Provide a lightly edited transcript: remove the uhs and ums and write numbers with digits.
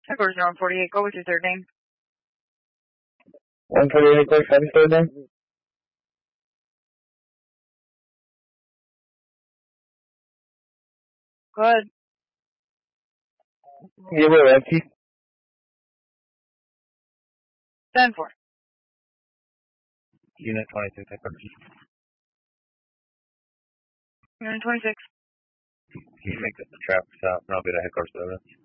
Headquarters 148, go with your third name. 148, go with your third name. Go ahead. Yeah, we're empty. 10-4. Unit 26, headquarters. Unit 26. Can you make this a traffic stop and I'll be at headquarters 7?